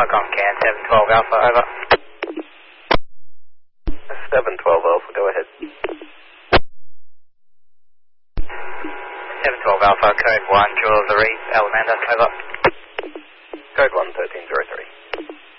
Argon Can 712 Alpha, over. 712 Alpha, go ahead. 712 Alpha, code 1, Jewel of the Reef, Alamanda, over.